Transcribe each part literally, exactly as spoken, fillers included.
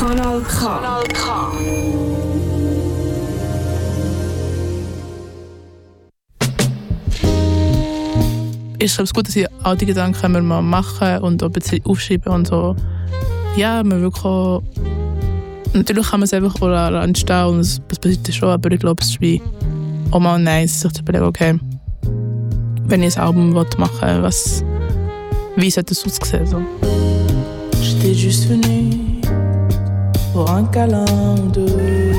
Kanal K. Kanal K. Ich glaube, es ist gut, dass ich all die Gedanken wir mal machen und auch ein bisschen aufschreiben und so. Ja, man wirklich auch, natürlich kann man es einfach auch entstehen und es passiert schon, aber ich glaube, es ist wie auch mal nice, sich zu überlegen, okay, wenn ich ein Album machen will, was, wie sollte es aussehen? So. J'étais juste venu pour un câlin ou deux.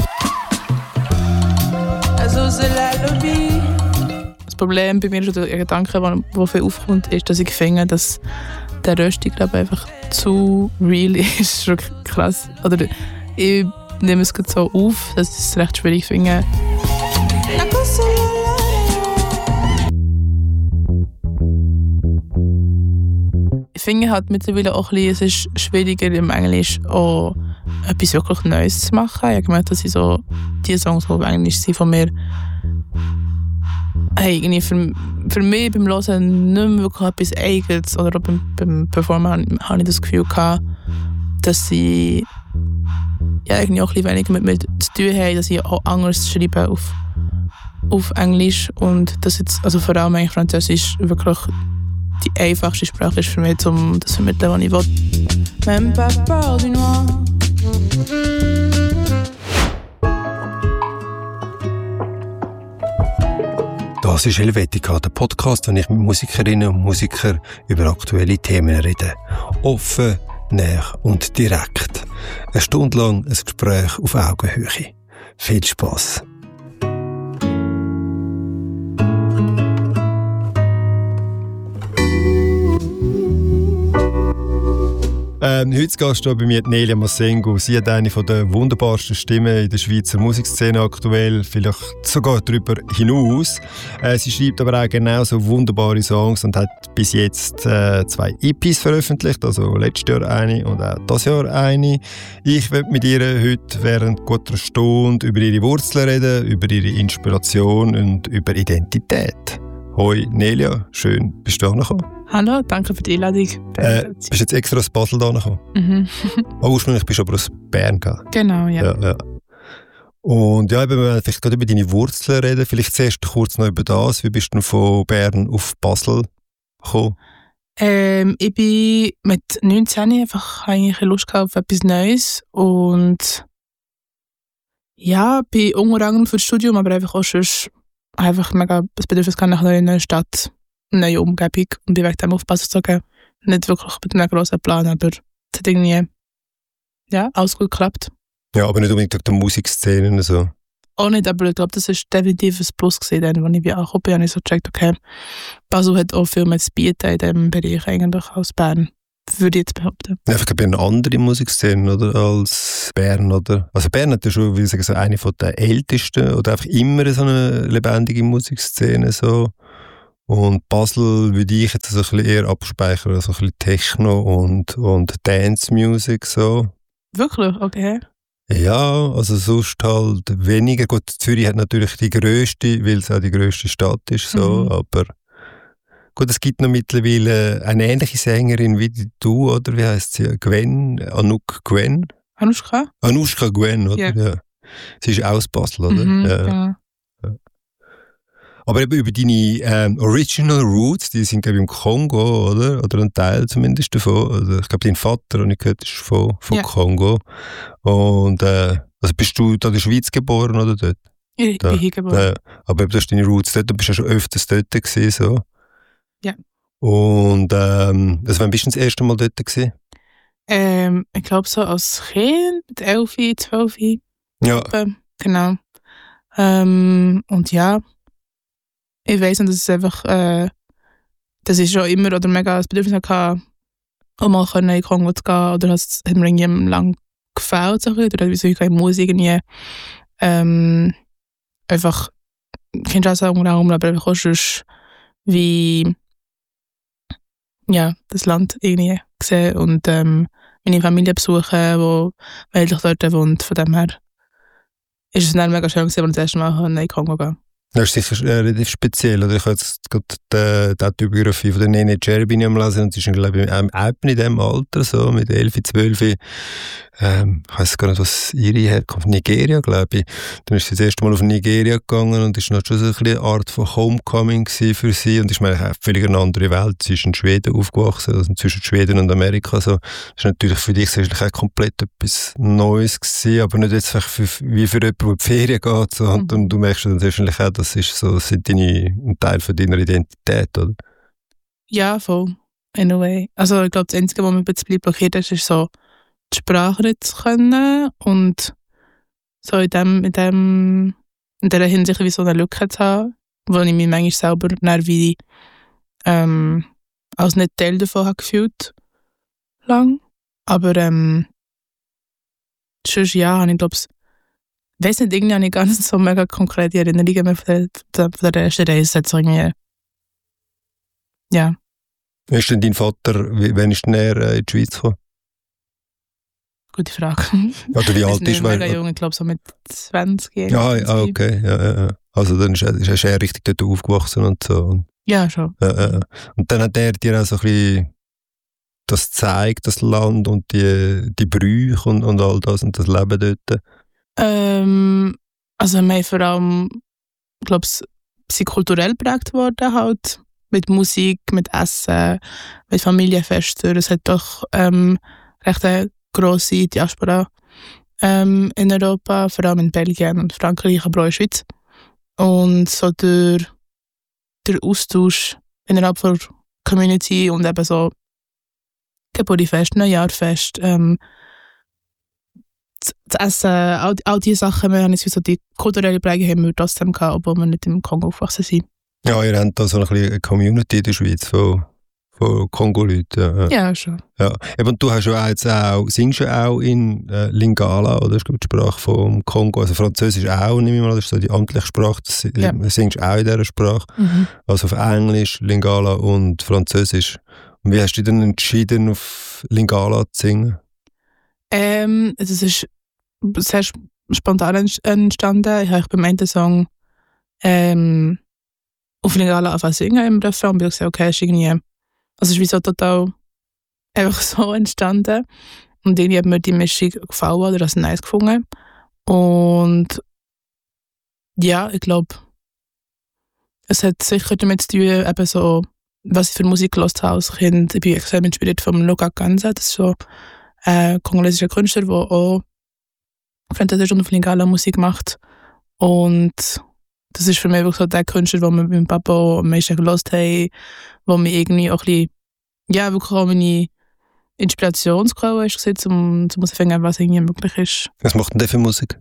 Also c'est la Lobby. Das Problem bei mir ist, oder der Gedanke, der viel aufkommt, ist, dass ich finde, dass der Rösti, glaube ich, einfach zu real ist. Das ist schon krass. Oder ich nehme es gerade so auf, dass ich es recht schwierig finde. Ich finde halt mittlerweile auch ein bisschen, es ist schwieriger im Englisch auch etwas wirklich Neues zu machen. Ich habe gemerkt, dass ich so die Songs, die auf Englisch sind, von mir hey, irgendwie für, für mich beim Hören nicht mehr wirklich etwas Eigenes oder auch beim, beim Performen habe ich das Gefühl gehabt, dass sie ja, irgendwie auch ein bisschen weniger mit mir zu tun haben, dass ich auch anders schreibe auf, auf Englisch und dass jetzt, also vor allem eigentlich Französisch wirklich die einfachste Sprache ist für mich, um das zu vermitteln, was ich will. Même pas peur du noir. Das ist Helvetica, der Podcast, wo ich mit Musikerinnen und Musikern über aktuelle Themen rede. Offen, nah und direkt. Eine Stunde lang ein Gespräch auf Augenhöhe. Viel Spass. Ähm, heute Gast hier bei mir Nelia Masengo. Sie hat eine der wunderbarsten Stimmen in der Schweizer Musikszene aktuell, vielleicht sogar darüber hinaus. Äh, sie schreibt aber auch genauso wunderbare Songs und hat bis jetzt äh, zwei E Ps veröffentlicht, also letztes Jahr eine und auch dieses Jahr eine. Ich werde mit ihr heute während guter Stunde über ihre Wurzeln reden, über ihre Inspiration und über Identität. Hoi Nelia, schön, bist du angekommen. Hallo, danke für die Einladung. Äh, bist du jetzt extra aus Basel da gekommen? Mhm. Oh, ursprünglich bist du aber aus Bern. Gell? Genau, ja. ja, ja. Und ja, wir wollen vielleicht gerade über deine Wurzeln reden. Vielleicht zuerst kurz noch über das. Wie bist du von Bern auf Basel gekommen? Ähm, ich bin mit neunzehn einfach eigentlich Lust gehabt auf etwas Neues und ja, bin unter anderem für das Studium, aber einfach auch sonst einfach mega das Bedürfnis nach einer neuen Stadt, eine neue Umgebung und bin wegen dem auf Basel gezogen. Nicht wirklich mit einem grossen Plan, aber es hat irgendwie ja, alles gut geklappt. Ja, aber nicht unbedingt durch die Musikszene so. Auch nicht, aber ich glaube, das war definitiv ein Plus gewesen, als ich angekommen bin, habe ich so gecheckt, okay, Basel hat auch viel mehr zu bieten in diesem Bereich eigentlich als Bern, würde ich jetzt behaupten. Ja, ich glaube, eine andere Musikszene oder, als Bern, oder? Also Bern hat ja schon, wie ich sagen, so eine von der ältesten oder einfach immer so eine lebendige Musikszene so. Und Basel würde ich jetzt so ein bisschen eher abspeichern, so ein bisschen Techno und, und Dance-Music so. Wirklich? Okay. Ja, also sonst halt weniger. Gut, Zürich hat natürlich die grösste, weil es auch die grösste Stadt ist, so, mhm. aber gut, es gibt noch mittlerweile eine ähnliche Sängerin wie du, oder wie heisst sie? Gwen, Anouk Gwen? Anushka? Anushka Gwen, oder? Yeah. Ja. Sie ist aus Basel, oder? Mhm, ja. Ja. Aber eben über deine ähm, Original Roots, die sind glaube ich im Kongo, oder? Oder ein Teil zumindest davon. Also ich glaube, dein Vater, habe ich gehört, ist von, von yeah. Kongo. Und äh, also bist du da in der Schweiz geboren, oder dort? Ich da, bin hier geboren. Äh, aber du hast deine Roots dort, du bist ja schon öfters dort gewesen, so. Ja. Und ähm, also wann bist du das erste Mal dort gewesen? Ähm, ich glaube so als Kind, mit elf, zwölf. Ja. Genau. Ähm, und ja, ich weiss nicht, dass es einfach, äh, das ist schon immer oder mega das Bedürfnis hatte, auch mal in den Kongo zu gehen, oder es hat mir irgendwie lang gefällt, so ein bisschen, oder wieso ich keine Musik irgendwie, ähm, einfach, Kinshasa unter anderem, aber einfach auch sonst, wie, ja, das Land irgendwie gesehen und, ähm, meine Familie besuchen, wo eigentlich dort wohnt, von dem her ist es dann mega schön gewesen, als ich das erste Mal in den Kongo gehen. Das ist sicher äh, relativ speziell. Oder? Ich habe jetzt gerade die, die Biografie von der Nene Cherry am Lesen und sie ist, glaube ich, auch in diesem Alter, so mit elf, zwölf, ähm, ich weiss gar nicht, was ihre Herkunft, Nigeria, glaube ich. Dann ist sie das erste Mal auf Nigeria gegangen und ist noch schon so eine Art von Homecoming für sie und ist mir eigentlich völlig eine andere Welt. Sie ist in Schweden aufgewachsen, also zwischen Schweden und Amerika. So. Das ist natürlich für dich sicherlich auch komplett etwas Neues gewesen, aber nicht jetzt für, wie für jemanden, der in die Ferien geht. So. Und, mhm. und du merkst dann wahrscheinlich auch, das ist so, das sind deine, ein Teil von deiner Identität, oder? Ja, voll. In a way. Also ich glaube, das Einzige, was mir ein bisschen blockiert ist, ist so, die Sprache nicht zu können und so in dem, in dem, in dieser Hinsicht wie so eine Lücke zu haben, wo ich mich manchmal selber dann wie ähm, als nicht Teil davon habe gefühlt lang. Aber ähm, sonst ja, habe ich glaube ich weiss nicht, irgendwie habe ich gar nicht so mega konkrete Erinnerungen mehr von der, von der ersten Reise. So irgendwie, ja. Wie ist denn dein Vater, wann ist denn er äh, in die Schweiz gekommen? Gute Frage. Oder wie alt ist er? Mega jung, ich glaube so mit zwanzig. Ja, ah, okay. Ja, ja, ja. Also dann ist er, ist er richtig dort aufgewachsen und so. Ja, schon. Ja, ja. Und dann hat er dir auch so ein bisschen das gezeigt, das Land und die, die Brüche und, und all das und das Leben dort? Ähm, also wir haben vor allem, ich glaube, sie kulturell geprägt worden halt. Mit Musik, mit Essen, mit Familienfesten. Es hat doch ähm, recht eine grosse Diaspora ähm, in Europa, vor allem in Belgien und Frankreich, aber auch in der Schweiz. Und so der, der Austausch innerhalb der Community und eben so Geburtstagsfest, Neujahrfest, ähm, das Essen, all, all diese Sachen, wir haben jetzt so die kulturelle Prägung haben wir trotzdem gehabt, obwohl wir nicht im Kongo aufgewachsen sind. Ja, ihr habt da so eine kleine Community in der Schweiz von, von Kongo-Leuten. Ja. ja, schon. Ja. Und du hast ja jetzt auch, singst ja auch in äh, Lingala, oder? Das ist die Sprache vom Kongo. Also Französisch auch, nehme ich mal, das ist so die amtliche Sprache. Das ja. singst auch in dieser Sprache. Mhm. Also auf Englisch, Lingala und Französisch. Und wie hast du dich denn entschieden, auf Lingala zu singen? Ähm, es ist sehr spontan entstanden. Ich habe beim einen Song ähm, auf Lingala angefangen zu singen im Refrain und bin gesagt, okay, ist irgendwie, also es ist wie so total einfach so entstanden und irgendwie hat mir die Mischung gefallen oder das nice gefunden und ja, ich glaube, es hat sicher damit zu tun, eben so, was ich für Musik gehört habe als Kind. Ich bin extrem inspiriert vom Loka Ganza, das ist so ein kongolesischer Künstler, der auch französisch und auf Lingala Musik macht und das ist für mich wirklich so der Künstler, den wir mit meinem Papa am meisten gehört haben, wo mir irgendwie auch ein bisschen, ja, wirklich auch meine Inspirationsquelle ist, um zu herausfinden, was irgendwie möglich ist. Was macht denn der für Musik?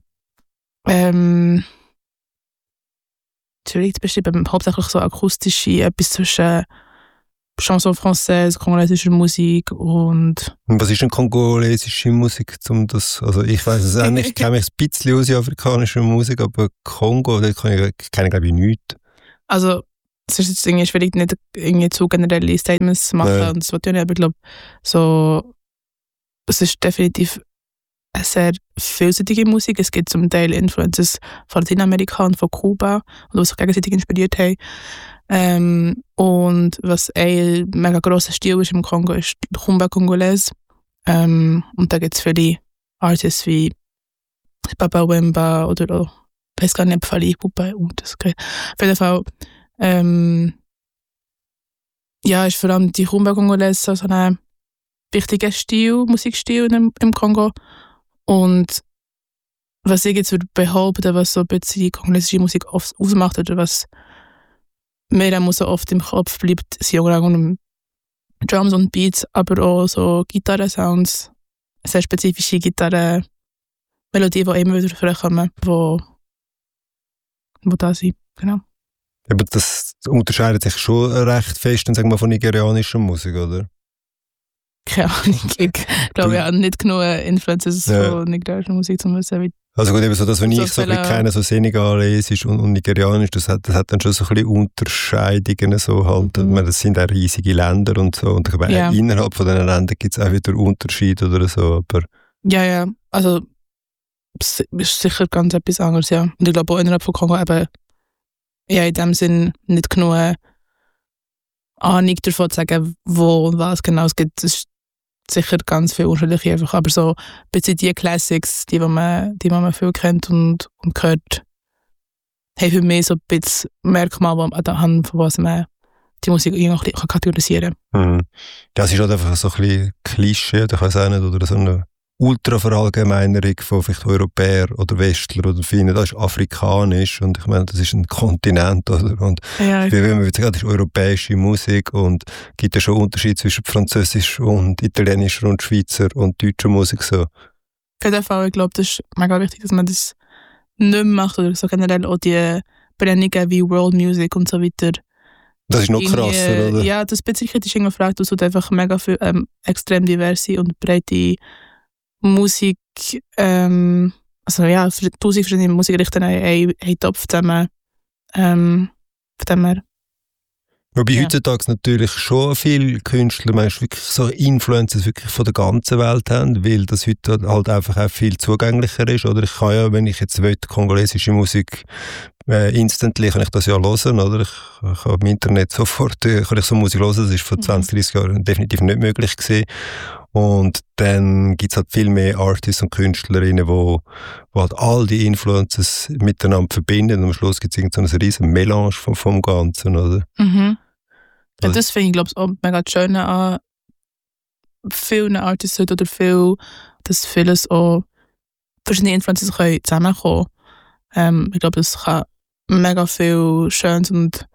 Ähm, schwierig zu beschreiben, hauptsächlich so akustische, etwas zwischen Chanson française, kongolesischer Musik und... und was ist denn kongolesische Musik? Um das, also ich weiss es auch nicht, ich kenne mich ein bisschen aus afrikanischer Musik, aber Kongo, da kann ich, kenne ich glaube ich nichts. Also es ist jetzt irgendwie schwierig, nicht irgendwie zu generelle Statements zu machen, ja. Und das wollte ich nicht, aber ich glaube, so, es ist definitiv eine sehr vielseitige Musik. Es gibt zum Teil Influences von Lateinamerika und von Kuba, die sich gegenseitig inspiriert haben. Ähm, und was ein mega grosser Stil ist im Kongo, ist Rumba Congolaise. Ähm, und da gibt es viele Artists wie Papa Wemba oder auch, ich weiß gar nicht, Fally Ipupa und das geht. Auf jeden Fall, ähm, ja, ist vor allem die Rumba Congolaise so ein wichtiger Stil, Musikstil im, im Kongo. Und was ich jetzt würde behaupten, was so ein bisschen die kongolesische Musik ausmacht oder was mir auch so oft im Kopf bleibt, sind auch Drums und Beats, aber auch so Gitarrensounds, sehr spezifische Gitarrenmelodien, die immer wieder vorkommen, wo, wo da sind, genau. Aber das unterscheidet sich schon recht fest, sagen wir, von nigerianischer Musik, oder? Keine Ahnung, ich glaube, ich habe nicht genug Influences ja. von nigerianischer Musik, um zu wissen. Also gut, eben so, dass wenn so ich so ein bisschen kenne, so senegalesisch und, und nigerianisch, das hat, das hat dann schon so ein bisschen Unterscheidungen, so halt, mhm. meine, das sind auch riesige Länder und so, und ich glaube, ja. innerhalb von diesen Ländern gibt es auch wieder Unterschiede oder so, aber... Ja, ja, also, es ist sicher ganz etwas anderes, ja. Und ich glaube auch innerhalb von Kongo eben, ja, in dem Sinn nicht genug Ahnung davon zu sagen, wo und was genau es gibt. Es ist sicher ganz viele unterschiedliche einfach, aber so ein bisschen die Classics, die, die, man, die man viel kennt und, und gehört, haben für mich so ein bisschen Merkmal, anhand von was man die Musik irgendwie kategorisieren kann. Mhm. Ja, es ist halt einfach so ein bisschen Klischee, oder ich weiß auch nicht, oder so eine Ultra-Verallgemeinerung von vielleicht Europäer oder Westler oder Finnen, das ist afrikanisch und ich meine, das ist ein Kontinent, oder? Und ja, wie man sagen, das ist europäische Musik und es gibt ja schon Unterschiede zwischen Französisch und Italienischer und Schweizer und deutscher Musik so. Auf jeden Fall, ich glaube, das ist mega wichtig, dass man das nicht mehr macht oder so generell auch die Brennungen wie World Music und so weiter. Das ist noch krasser, oder? Ja, das Spezifikum ist irgendwie gefragt, dass du einfach mega viel, ähm, extrem diverse und breite Musik, ähm, also ja, tausend verschiedene Musikrichtungen in einen Topf zusammen. Ähm, von dem her. Wobei ja. heutzutage natürlich schon viele Künstler, meinst, wirklich so Influencer wirklich von der ganzen Welt haben, weil das heute halt einfach auch viel zugänglicher ist. Oder ich kann ja, wenn ich jetzt will, kongolesische Musik äh, instantly, kann ich das ja hören, oder? Ich, ich habe im Internet sofort, äh, kann ich so Musik hören, das ist vor zwanzig, dreißig Jahren definitiv nicht möglich gewesen. Und dann gibt es halt viel mehr Artists und Künstlerinnen, wo, wo halt all die Influences miteinander verbinden und am Schluss gibt es irgendeinen so riesen Melange vom, vom Ganzen, oder? Mhm. Ja, das finde ich, glaube ich, auch mega schön an vielen Artists oder viel, dass vieles auch verschiedene Influences können zusammenkommen. Ähm, ich glaube, das kann mega viel Schönes und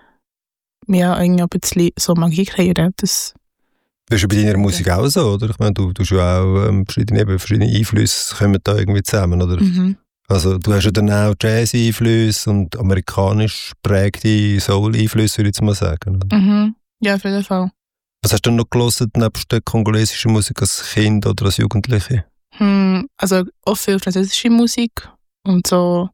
ja, irgendwie ein bisschen so Magie kreieren. Das Das ist ja bei deiner Musik auch so, oder? Ich meine, du, du hast ja auch ähm, verschiedene, eben, verschiedene Einflüsse kommen da irgendwie zusammen, oder? Mhm. Also du hast ja dann auch Jazz-Einflüsse und amerikanisch prägte Soul-Einflüsse, würde ich jetzt mal sagen. Oder? Mhm. Ja, auf jeden Fall. Was hast du denn noch gehört, nebst der kongolesischen Musik als Kind oder als Jugendliche? Hm, also auch viel französische Musik und so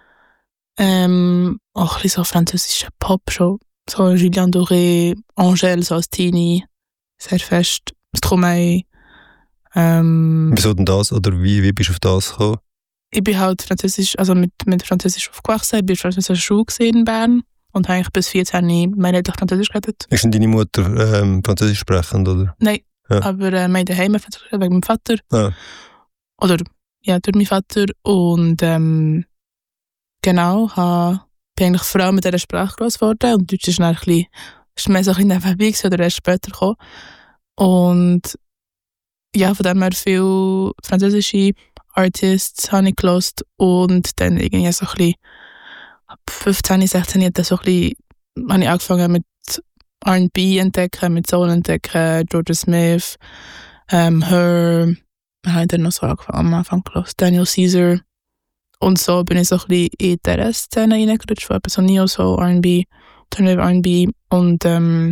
ähm, auch ein bisschen so französischer Pop schon. So Julien Doré, Angèle, so als Teenie, sehr fest. Stromae. Ähm, Wieso denn das? Oder wie, wie bist du auf das gekommen? Ich bin halt Französisch, also mit, mit Französisch aufgewachsen. Ich bin in französischer Schule in Bern und habe eigentlich bis vierzehn meine Eltern Französisch geredet. Ist denn deine Mutter ähm, Französisch sprechend, oder? Nein, ja. aber äh, meine daheim Französisch geredet wegen meinem Vater. Ja. Oder ja, durch meinen Vater. Und ähm, genau, ha, bin eigentlich vor allem mit dieser Sprache groß geworden und Deutsch ist dann ein bisschen, ist mehr so ein bisschen nebenbei oder erst später gekommen. Und ja, von dem her viele französische Artists habe ich gehört und dann irgendwie so ein bisschen ab fünfzehn, sechzehn Jahren so ein bisschen, habe ich angefangen mit R and B entdecken, mit Soul entdecken, Georgia Smith, ähm, Her, was habe ich dann noch so angefangen, am Anfang gehört, Daniel Caesar und so bin ich so ein bisschen in dieser Szene reingerutscht, von so Neo Soul, R and B, Alternative R and B und ähm,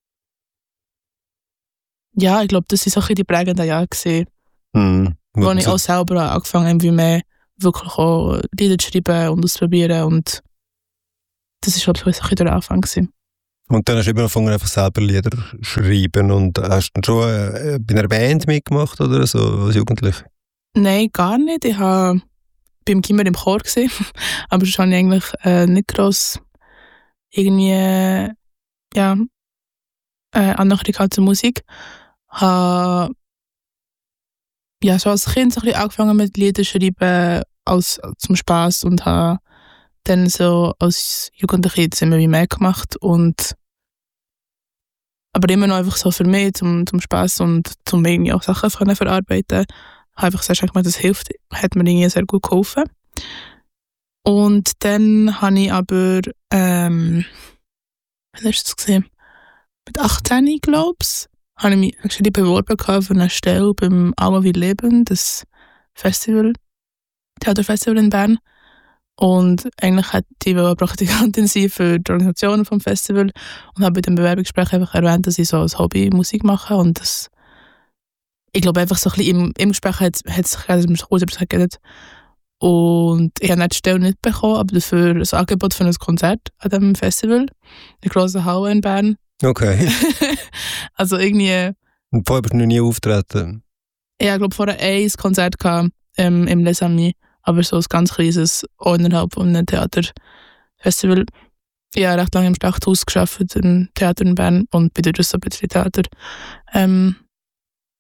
ja, ich glaube, das waren so ein bisschen die prägenden Jahre gewesen. Mhm. Wo ich auch selber angefangen habe, mehr wirklich auch Lieder zu schreiben und auszuprobieren. Und das war, glaube ich, so ein bisschen der Anfang gewesen. Und dann hast du eben angefangen, einfach selber Lieder zu schreiben. Und hast du dann schon äh, bei einer Band mitgemacht oder so als Jugendliche? Nein, gar nicht. Ich war beim Gimmer im Chor gewesen. Aber sonst habe ich eigentlich äh, nicht gross irgendwie äh, ja, äh, Annäherung zur Musik. Habe ja, schon als Kind so ein bisschen angefangen mit Lieder schreiben als, zum Spass und habe dann so als Jugendliche jetzt immer mehr gemacht und aber immer noch einfach so für mich zum, zum Spass und zum irgendwie auch Sachen können verarbeiten. Habe einfach sehr gemerkt, das hilft, hat mir irgendwie sehr gut geholfen. Und dann habe ich aber ähm, wann ist das gesehen? Mit achtzehn, glaube ich, habe ich mich actually beworben für eine Stelle beim Alma wie Leben, das Festival, Theaterfestival in Bern. Und eigentlich hätte ich eine Praktikantin sein für die Organisation vom Festival und habe bei dem Bewerbungsgespräch einfach erwähnt, dass ich so als Hobby Musik mache. Und das, ich glaube einfach so ein bisschen im, im Gespräch hat es sich kurz über das geredet. Und ich habe nicht die Stelle nicht bekommen, aber dafür ein Angebot für ein Konzert an diesem Festival, in der grossen Halle in Bern. Okay. Also irgendwie... Und vorher bist du noch nie auftreten? Ja, ich glaube, vorher ein Konzert gehabt, ähm, im Les Amis, aber so ein ganz kleines, auch innerhalb von einem Theaterfestival. Ich habe recht lange im Schlachthaus gearbeitet, im Theater in Bern, und bin dort so ein bisschen Theater ähm,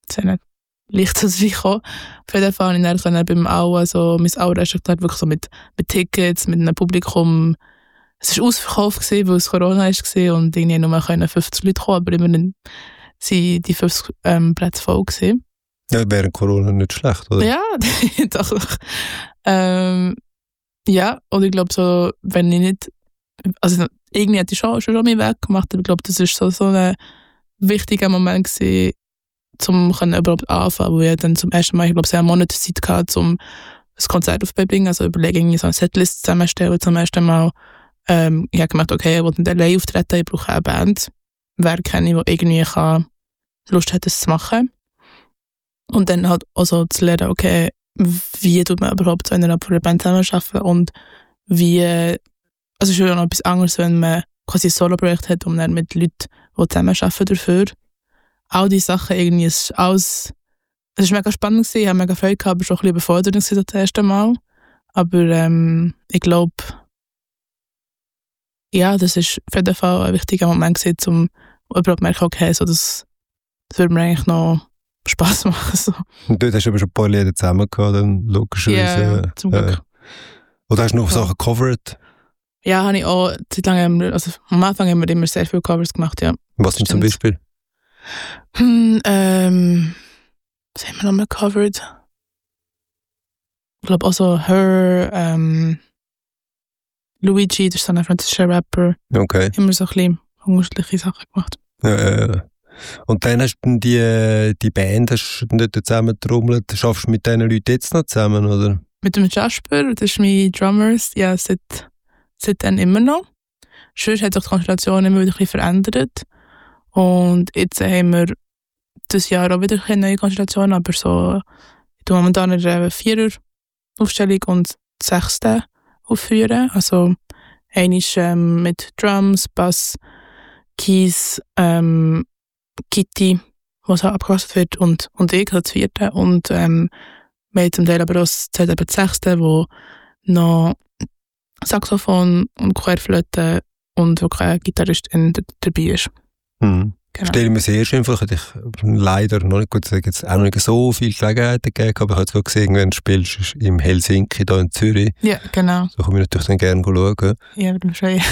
es ist nicht leicht zu sich gekommen. Auf jeden Fall konnte ich dann beim Aua so, mein Aua-Restaurant wirklich so mit, mit Tickets, mit einem Publikum. Es war ausverkauft, gewesen, weil es Corona war und irgendwie nur fünfzig Leute kommen, aber immerhin waren die fünfzig ähm, Plätze voll gewesen. Ja, während Corona nicht schlecht, oder? Ja, doch. doch. Ähm, ja, und ich glaube so, wenn ich nicht, also irgendwie hätte ich schon, schon meinen Weg gemacht, aber ich glaube, das war so, so ein wichtiger Moment gewesen, um überhaupt anfangen, weil ich dann zum ersten Mal, ich glaube, sehr Monate Zeit hatte, um ein Konzert aufzubringen, also überlegen, so eine Setlist zusammenstellen zum ersten Mal. Ähm, ich habe gemerkt, okay, ich will nicht allein auftreten, ich brauche eine Band. Wer kenne ich, der irgendwie kann, Lust hat, das zu machen. Und dann halt auch so zu lernen, okay, wie tut man überhaupt so innerhalb einer Band zusammenarbeiten und wie, also es ist ja noch etwas anderes, wenn man quasi ein Solo-Projekt hat und dann mit Leuten, die zusammenarbeiten dafür. All diese Sachen irgendwie, es ist alles, es war mega spannend gewesen, ich habe mega Freude gehabt, aber schon ein bisschen überfordert gewesen das erste Mal. Aber ähm, ich glaube, ja, das ist auf jeden Fall ein wichtiger Moment gewesen, um überhaupt zu merken, okay, so das, das würde mir eigentlich noch Spass machen. So. Und dort hast du aber schon ein paar Lieder zusammen gehabt, dann logischerweise. Ja, ja, zum Glück. Äh, oder hast du noch ja. Sachen gecovert? Ja, habe ich auch. Seit langem, also am Anfang haben wir immer sehr viele Covers gemacht, ja. Was denn zum Beispiel? Hm, ähm, was haben wir noch mal gecovert? Ich glaube auch so Her, ähm, Luigi, das ist so ein französischer Rapper. Okay. Immer so ein bisschen unterschiedliche Sachen gemacht. Ja, ja, ja. Und dann hast du die, die Band hast du dort zusammen getrommelt. Schaffst du mit diesen Leuten jetzt noch zusammen, oder? Mit dem Jasper, das ist mein Drummer, ja, seit, seit dann immer noch. Sonst hat sich die Konstellation immer wieder ein bisschen verändert. Und jetzt haben wir dieses Jahr auch wieder eine neue Konstellation, aber so, ich tue momentan eine Vierer-Aufstellung und die sechste aufführen. Also, eine ist ähm, mit Drums, Bass, Keys, ähm, Kitty, was auch abgekostet wird, und, und ich, das vierte. Und ähm, wir haben zum Teil aber auch das sechste, wo noch Saxophon und Querflöte und wo kein Gitarristin dabei ist. Mhm. Genau. Stelle mir sehr schön vor, ich hätte leider noch nicht gut gesagt, jetzt auch noch nicht so viele Gelegenheiten gegeben, aber ich habe jetzt gerade gesehen, wenn du spielst in Helsinki, hier in Zürich. Ja, genau. So komme ich natürlich dann gerne schauen. Ja, würde mich freuen.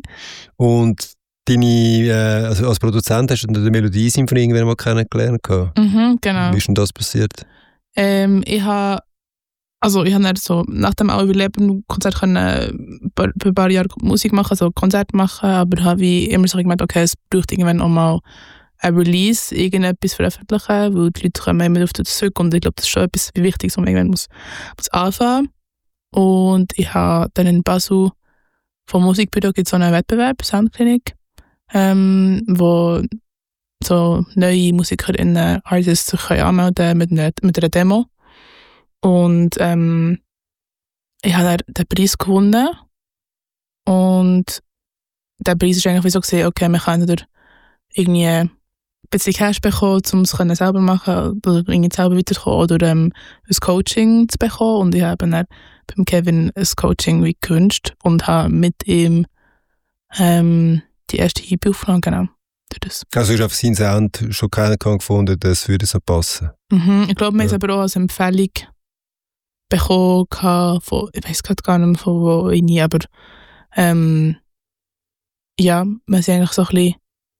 Und deine, äh, also als Produzent hast du die Melodie-Symphonie irgendwann mal kennengelernt? Mhm, genau. Wie ist denn das passiert? Ähm, ich habe, also ich habe dann so nach dem auch Überleben Konzert können, für ein paar Jahre Musik machen, also Konzert machen, aber habe ich immer so gemerkt, okay, es braucht irgendwann auch mal ein Release, irgendetwas veröffentlichen, weil die Leute kommen immer auf das zurück und ich glaube, das ist schon etwas Wichtiges, wo man irgendwann muss, muss anfangen. Und ich habe dann in Basel vom Musikbüro gibt es so einen Wettbewerb, Soundklinik, ähm, wo so neue MusikerInnen, Artists sich anmelden mit einer, mit einer Demo. Und ähm, ich habe dann den Preis gewonnen. Und der Preis ist eigentlich wie so gesehen, okay, man kann entweder irgendwie ein bisschen Cash bekommen, um es selber machen oder irgendwie selber weiterkommen oder ähm, ein Coaching zu bekommen. Und ich habe dann beim Kevin ein Coaching wie gewünscht und habe mit ihm ähm, die erste E P aufgenommen, genau. Das. Also ist auf seinen Sound schon keiner gefunden, das würde so passen? Mhm, ich glaube, wir ja. haben es aber auch als Empfehlung bekommen von, ich weiß gerade gar nicht mehr von wo ich, aber ähm, ja, man sind eigentlich so ein bisschen,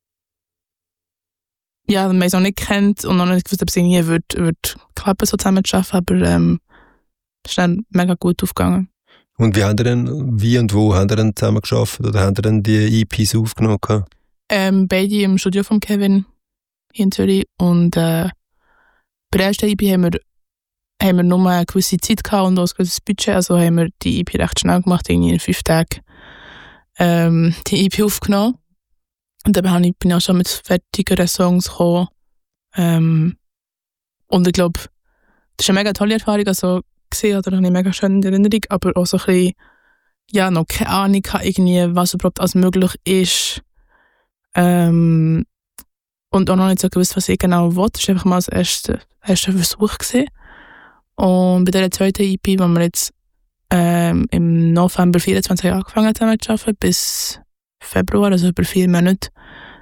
ja, man es auch nicht kennt und noch nicht gewusst, ob es irgendwie wird, wird klappen, so zusammen zu arbeiten, aber ähm, es ist dann mega gut aufgegangen. Und wie haben ihr denn, wie und wo haben ihr denn zusammen geschafft oder haben ihr denn die E Ps aufgenommen? Ähm, beide im Studio von Kevin hier in Zürich und äh, bei der ersten E P haben wir, haben wir nur eine gewisse Zeit gehabt und auch ein gewisses Budget, also haben wir die E P recht schnell gemacht, irgendwie in fünf Tagen ähm, die E P aufgenommen und dann bin ich auch schon mit fertigeren Songs gekommen ähm, und ich glaube, das ist eine mega tolle Erfahrung, also gesehen oder eine mega schöne Erinnerung, aber auch so ein bisschen, ja, noch keine Ahnung irgendwie, was überhaupt alles möglich ist. Ähm, und auch noch nicht so gewusst, was ich genau wollte. Das war einfach mal das erste, erste Versuch gewesen. Und bei der zweiten E P, wo wir jetzt ähm, im November vierundzwanzig angefangen haben zu arbeiten, bis Februar, also über vier Monate,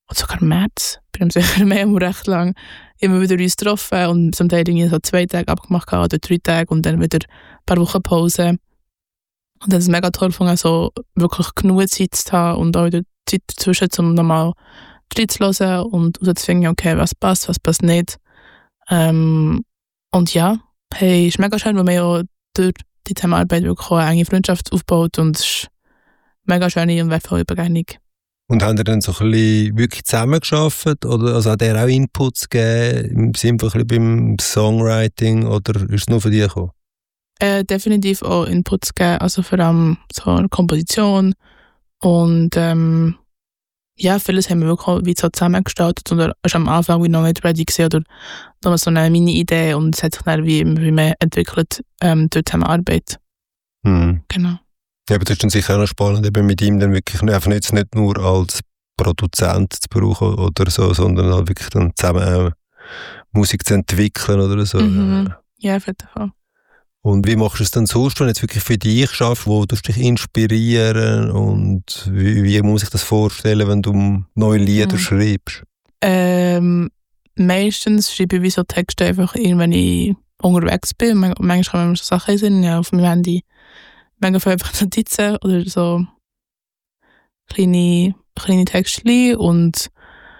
oder sogar im März, bin ich sicher mehr recht lang, immer wieder uns getroffen und zum Teil irgendwie so zwei Tage abgemacht oder drei Tage und dann wieder ein paar Wochen Pause. Und dann ist es mega toll gefunden, so wirklich genug Zeit zu haben und auch wieder Zeit dazwischen, um nochmal reinzuhören und herauszufinden, okay, was passt, was passt nicht. Ähm, und ja, hey, es ist mega schön, weil wir ja durch die Zusammenarbeit wirklich eine enge Freundschaft aufbaut und es ist mega schöne und wertvolle Begegnung. Und haben ihr dann so ein bisschen wirklich zusammengearbeitet oder also hat er auch Inputs gegeben im Sinne von ein bisschen beim Songwriting oder ist es nur von dir gekommen? Äh, definitiv auch Inputs gegeben, also vor allem so eine Komposition und ähm, ja, vieles haben wir wirklich wie so zusammengestaltet und es war am Anfang wie noch nicht ready gewesen, oder noch so eine Mini-Idee und es hat sich dann wie immer mehr entwickelt ähm, durch die Zusammenarbeit. Mhm. Genau. Ja, aber das ist dann sicher auch noch spannend, eben mit ihm dann wirklich einfach nicht, nicht nur als Produzent zu brauchen oder so, sondern halt wirklich dann zusammen auch Musik zu entwickeln oder so. Mhm. Ja, auf jeden Fall. Und wie machst du es dann sonst, wenn du jetzt wirklich für dich schaffst? Wo tust du dich inspirieren und wie, wie muss ich das vorstellen, wenn du neue Lieder mhm. schreibst? Ähm, meistens schreibe ich wie so Texte einfach, wenn ich unterwegs bin. Manchmal kann man so Sachen sehen, ja, auf meinem Handy. Manchmal von einfach Notizen oder so kleine, kleine Texte und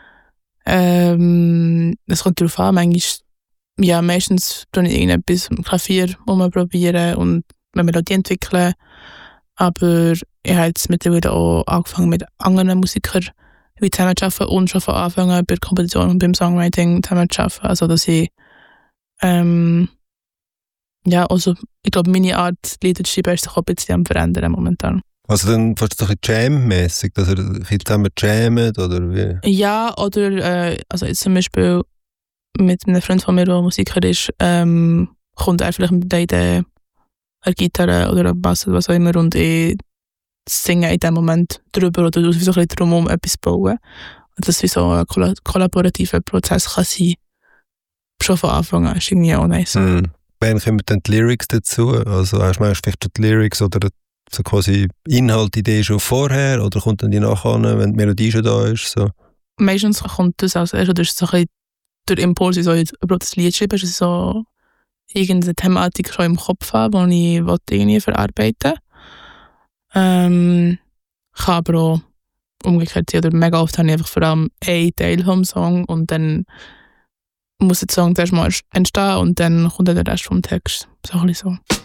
ähm, es kommt darauf an, manchmal ja, meistens tue ich irgendetwas am Klavier probieren und eine Melodie entwickeln. Aber ich habe jetzt mittlerweile auch angefangen mit anderen Musikern wie zusammenzuarbeiten und schon von Anfang an bei der Komposition und beim Songwriting zusammenzuarbeiten. Also, dass ich ähm, ja, also ich glaube, meine Art, Lieder zu schreiben, ist sich auch ein bisschen am verändern momentan. Also dann fast ein bisschen Jam-mässig, dass ihr ein bisschen zusammen jammt, oder wie? Ja, oder äh, also jetzt zum Beispiel mit einem Freund von mir, der Musiker ist, ähm, kommt er vielleicht mit der Idee, eine Gitarre oder ein Bass oder was auch immer und ich singe in dem Moment drüber oder so ein bisschen drumherum etwas bauen. Und das wie so ein kollaborativer Prozess kann sein. Schon von Anfang an ist irgendwie auch nice. Mhm. Wann kommen dann die Lyrics dazu? Also hast du vielleicht schon die Lyrics oder so quasi Inhaltidee schon vorher oder kommt dann die nachher, wenn die Melodie schon da ist? So? Meistens kommt das als erstes, oder ist so ein bisschen der Impuls, so überhaupt das Lied schreiben, ist so irgendeine Thematik schon im Kopf habe, die ich irgendwie verarbeiten will. Ähm, kann aber auch umgekehrt sein, oder mega oft habe ich einfach vor allem einen Teil vom Song und dann muss der Song erst mal entstehen und dann kommt dann der Rest vom Text. So ein bisschen so.